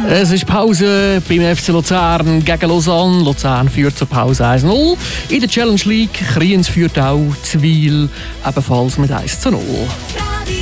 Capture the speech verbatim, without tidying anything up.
Es ist Pause beim F C Luzern gegen Lausanne. Luzern führt zur Pause eins null. In der Challenge League Kriens führt auch Zwil ebenfalls mit eins zu null.